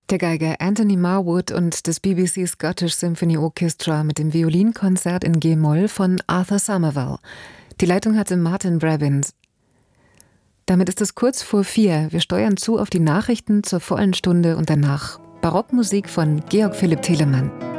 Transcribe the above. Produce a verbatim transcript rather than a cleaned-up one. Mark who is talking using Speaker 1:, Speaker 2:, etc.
Speaker 1: Der Geiger Anthony Marwood und das B B C Scottish Symphony Orchestra mit dem Violinkonzert in G-Moll von Arthur Somervell. Die Leitung hatte Martin Brabins. Damit ist es kurz vor vier. Wir steuern zu auf die Nachrichten zur vollen Stunde und danach Barockmusik von Georg Philipp Telemann.